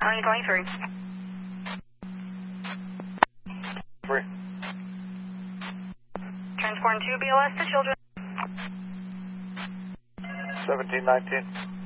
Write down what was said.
County 23. Free. Transporting 2 BLS to children. 1719.